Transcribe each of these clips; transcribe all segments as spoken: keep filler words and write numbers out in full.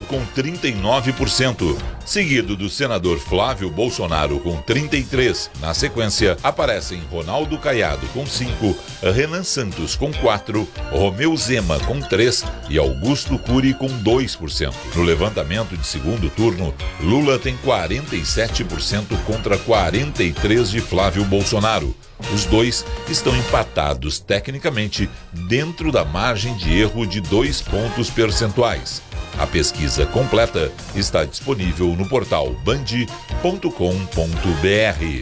com trinta e nove por cento, seguido do senador Flávio Bolsonaro com trinta e três por cento. Na sequência, aparecem Ronaldo Caiado com cinco por cento, Renan Santos com quatro por cento, Romeu Zema com três por cento e Augusto Cury com dois por cento. No levantamento de segundo turno, Lula tem quarenta e sete por cento contra quarenta e três por cento de Flávio Bolsonaro. Os dois estão empatados tecnicamente dentro da margem de erro de dois pontos percentuais. A pesquisa completa está disponível no portal band ponto com ponto br.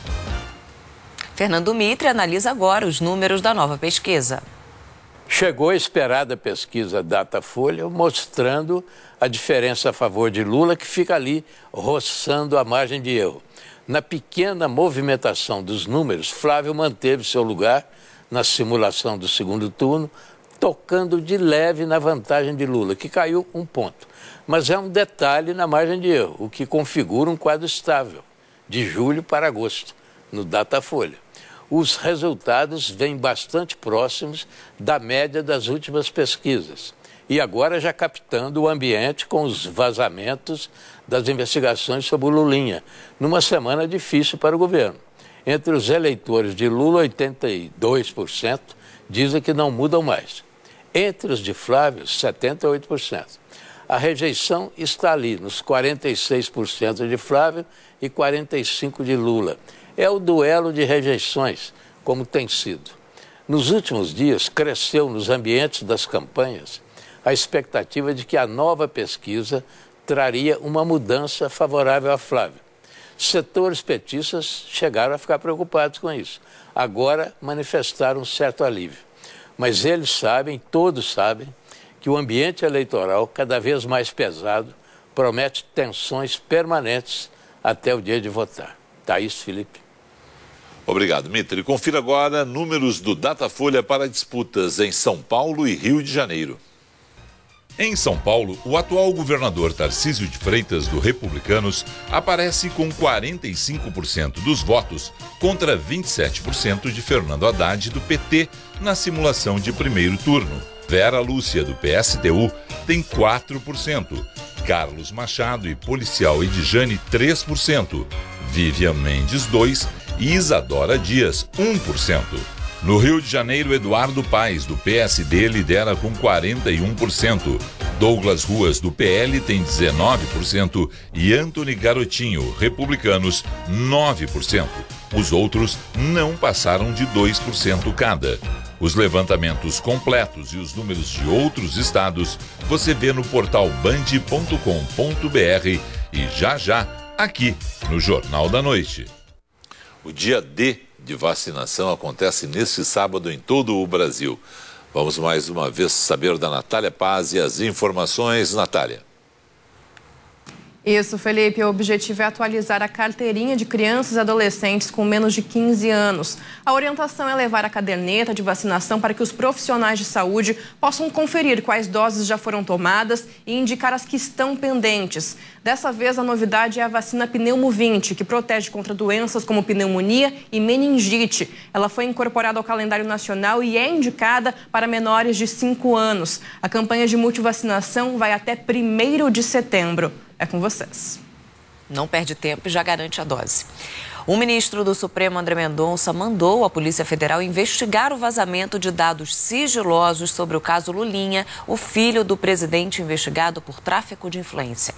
Fernando Mitre analisa agora os números da nova pesquisa. Chegou a esperada pesquisa Datafolha mostrando a diferença a favor de Lula, que fica ali roçando a margem de erro. Na pequena movimentação dos números, Flávio manteve seu lugar na simulação do segundo turno, tocando de leve na vantagem de Lula, que caiu um ponto. Mas é um detalhe na margem de erro, o que configura um quadro estável, de julho para agosto, no Datafolha. Os resultados vêm bastante próximos da média das últimas pesquisas. E agora já captando o ambiente com os vazamentos das investigações sobre o Lulinha, numa semana difícil para o governo. Entre os eleitores de Lula, oitenta e dois por cento dizem que não mudam mais. Entre os de Flávio, setenta e oito por cento. A rejeição está ali, nos quarenta e seis por cento de Flávio e quarenta e cinco por cento de Lula. É o duelo de rejeições, como tem sido. Nos últimos dias, cresceu nos ambientes das campanhas a expectativa de que a nova pesquisa traria uma mudança favorável a Flávio. Setores petistas chegaram a ficar preocupados com isso. Agora manifestaram um certo alívio. Mas eles sabem, todos sabem, que o ambiente eleitoral, cada vez mais pesado, promete tensões permanentes até o dia de votar. Thaís, Felipe. Obrigado, Mitre. Confira agora números do Datafolha para disputas em São Paulo e Rio de Janeiro. Em São Paulo, o atual governador Tarcísio de Freitas, do Republicanos, aparece com quarenta e cinco por cento dos votos contra vinte e sete por cento de Fernando Haddad, do P T, na simulação de primeiro turno. Vera Lúcia, do P S T U, tem quatro por cento. Carlos Machado e policial Edjane, três por cento. Vivian Mendes, dois por cento. E Isadora Dias, um por cento. No Rio de Janeiro, Eduardo Paes, do P S D, lidera com quarenta e um por cento. Douglas Ruas, do P L, tem dezenove por cento. E Antony Garotinho, Republicanos, nove por cento. Os outros não passaram de dois por cento cada. Os levantamentos completos e os números de outros estados você vê no portal band ponto com ponto br e já já aqui no Jornal da Noite. O dia D de vacinação acontece neste sábado em todo o Brasil. Vamos mais uma vez saber da Natália Paz e as informações. Natália. Isso, Felipe. O objetivo é atualizar a carteirinha de crianças e adolescentes com menos de quinze anos. A orientação é levar a caderneta de vacinação para que os profissionais de saúde possam conferir quais doses já foram tomadas e indicar as que estão pendentes. Dessa vez, a novidade é a vacina Pneumo vinte, que protege contra doenças como pneumonia e meningite. Ela foi incorporada ao calendário nacional e é indicada para menores de cinco anos. A campanha de multivacinação vai até primeiro de setembro. É com vocês. Não perde tempo e já garante a dose. O ministro do Supremo, André Mendonça, mandou a Polícia Federal investigar o vazamento de dados sigilosos sobre o caso Lulinha, o filho do presidente investigado por tráfico de influência.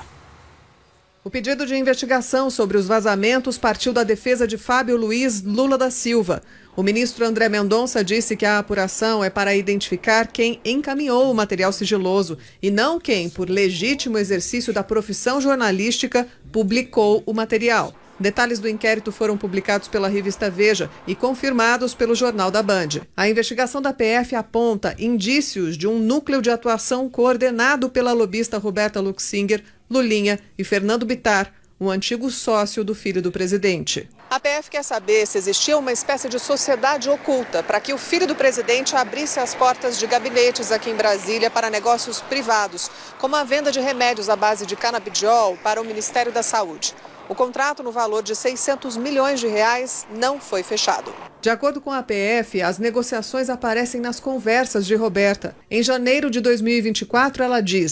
O pedido de investigação sobre os vazamentos partiu da defesa de Fábio Luiz Lula da Silva. O ministro André Mendonça disse que a apuração é para identificar quem encaminhou o material sigiloso e não quem, por legítimo exercício da profissão jornalística, publicou o material. Detalhes do inquérito foram publicados pela revista Veja e confirmados pelo Jornal da Band. A investigação da P F aponta indícios de um núcleo de atuação coordenado pela lobista Roberta Luxinger, Lulinha e Fernando Bittar, um antigo sócio do filho do presidente. A P F quer saber se existia uma espécie de sociedade oculta para que o filho do presidente abrisse as portas de gabinetes aqui em Brasília para negócios privados, como a venda de remédios à base de canabidiol para o Ministério da Saúde. O contrato, no valor de seiscentos milhões de reais, não foi fechado. De acordo com a P F, as negociações aparecem nas conversas de Roberta. Em janeiro de dois mil e vinte e quatro, ela diz: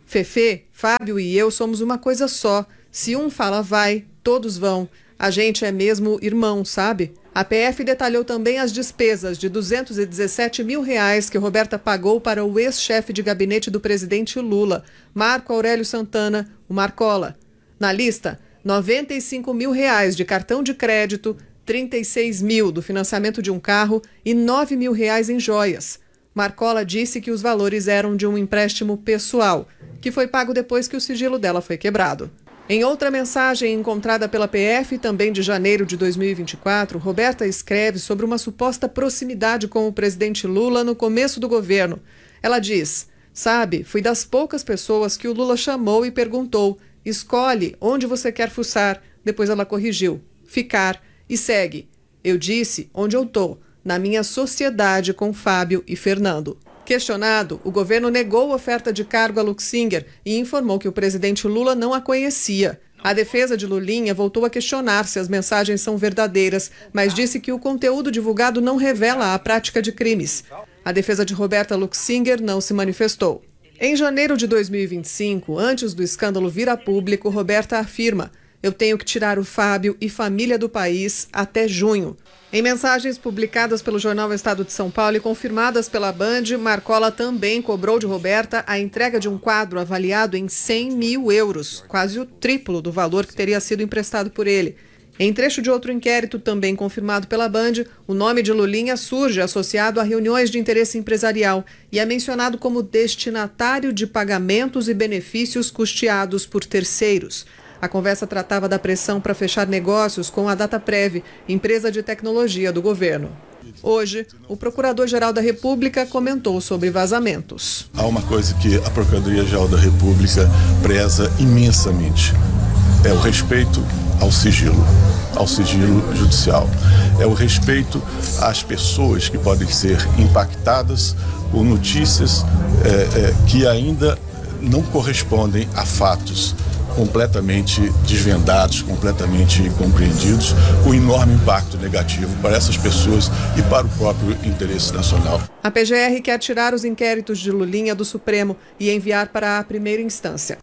Fefe, Fábio e eu somos uma coisa só. Se um fala vai, todos vão. A gente é mesmo irmão, sabe? A P F detalhou também as despesas de duzentos e dezessete mil reais que Roberta pagou para o ex-chefe de gabinete do presidente Lula, Marco Aurélio Santana, o Marcola. Na lista, noventa e cinco mil reais de cartão de crédito, trinta e seis mil do financiamento de um carro e nove mil reais em joias. Marcola disse que os valores eram de um empréstimo pessoal, que foi pago depois que o sigilo dela foi quebrado. Em outra mensagem encontrada pela P F, também de janeiro de dois mil e vinte e quatro, Roberta escreve sobre uma suposta proximidade com o presidente Lula no começo do governo. Ela diz: sabe, fui das poucas pessoas que o Lula chamou e perguntou: escolhe onde você quer fuçar. Depois ela corrigiu: ficar. E segue: eu disse onde eu tô, na minha sociedade com Fábio e Fernando. Questionado, o governo negou oferta de cargo a Luxinger e informou que o presidente Lula não a conhecia. A defesa de Lulinha voltou a questionar se as mensagens são verdadeiras, mas disse que o conteúdo divulgado não revela a prática de crimes. A defesa de Roberta Luxinger não se manifestou. Em janeiro de dois mil e vinte e cinco, antes do escândalo vir a público, Roberta afirma: eu tenho que tirar o Fábio e família do país até junho. Em mensagens publicadas pelo jornal Estado de São Paulo e confirmadas pela Band, Marcola também cobrou de Roberta a entrega de um quadro avaliado em cem mil euros, quase o triplo do valor que teria sido emprestado por ele. Em trecho de outro inquérito, também confirmado pela Band, o nome de Lulinha surge associado a reuniões de interesse empresarial e é mencionado como destinatário de pagamentos e benefícios custeados por terceiros. A conversa tratava da pressão para fechar negócios com a Dataprev, empresa de tecnologia do governo. Hoje, o Procurador-Geral da República comentou sobre vazamentos. Há uma coisa que a Procuradoria-Geral da República preza imensamente. É o respeito ao sigilo, ao sigilo judicial. É o respeito às pessoas que podem ser impactadas por notícias é, é, que ainda não correspondem a fatos completamente desvendados, completamente compreendidos, com enorme impacto negativo para essas pessoas e para o próprio interesse nacional. A P G R quer tirar os inquéritos de Lulinha do Supremo e enviar para a primeira instância.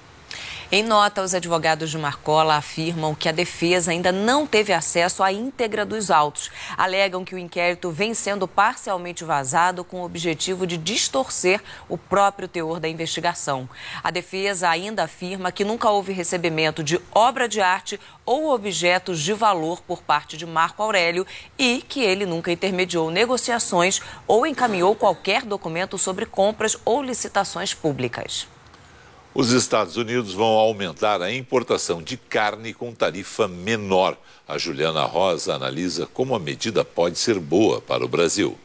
Em nota, os advogados de Marcola afirmam que a defesa ainda não teve acesso à íntegra dos autos. Alegam que o inquérito vem sendo parcialmente vazado com o objetivo de distorcer o próprio teor da investigação. A defesa ainda afirma que nunca houve recebimento de obra de arte ou objetos de valor por parte de Marco Aurélio e que ele nunca intermediou negociações ou encaminhou qualquer documento sobre compras ou licitações públicas. Os Estados Unidos vão aumentar a importação de carne com tarifa menor. A Juliana Rosa analisa como a medida pode ser boa para o Brasil.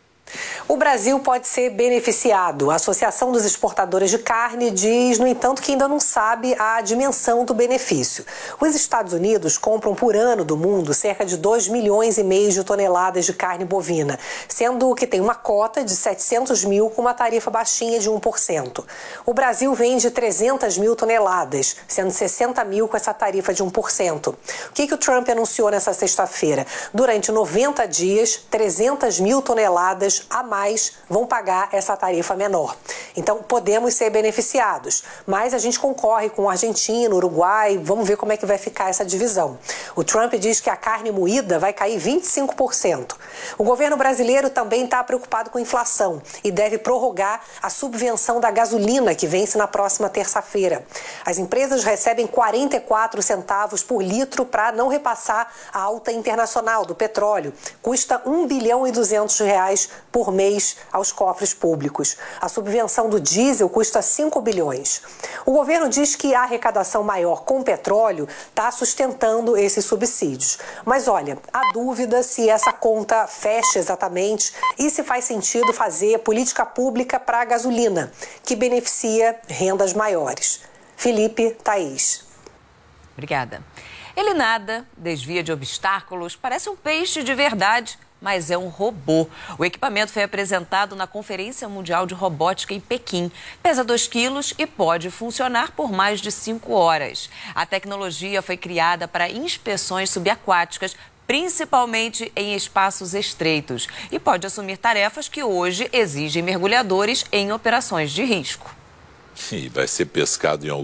O Brasil pode ser beneficiado. A Associação dos Exportadores de Carne diz, no entanto, que ainda não sabe a dimensão do benefício. Os Estados Unidos compram por ano do mundo cerca de dois milhões e meio de toneladas de carne bovina, sendo que tem uma cota de setecentos mil com uma tarifa baixinha de um por cento. O Brasil vende trezentas mil toneladas, sendo sessenta mil com essa tarifa de um por cento. O que, que o Trump anunciou nessa sexta-feira? Durante noventa dias, trezentas mil toneladas a mais vão pagar essa tarifa menor. Então, podemos ser beneficiados, mas a gente concorre com a Argentina, Uruguai, vamos ver como é que vai ficar essa divisão. O Trump diz que a carne moída vai cair vinte e cinco por cento. O governo brasileiro também está preocupado com a inflação e deve prorrogar a subvenção da gasolina, que vence na próxima terça-feira. As empresas recebem quarenta e quatro centavos por litro para não repassar a alta internacional do petróleo. Custa um bilhão e duzentos reais por mês aos cofres públicos. A subvenção do diesel custa cinco bilhões. O governo diz que a arrecadação maior com petróleo está sustentando esses subsídios. Mas olha, há dúvida se essa conta fecha exatamente e se faz sentido fazer política pública para a gasolina, que beneficia rendas maiores. Felipe, Thaís. Obrigada. Ele nada, desvia de obstáculos, parece um peixe de verdade, mas é um robô. O equipamento foi apresentado na Conferência Mundial de Robótica em Pequim. Pesa dois quilos e pode funcionar por mais de cinco horas. A tecnologia foi criada para inspeções subaquáticas, principalmente em espaços estreitos, e pode assumir tarefas que hoje exigem mergulhadores em operações de risco. e vai ser pescado em algum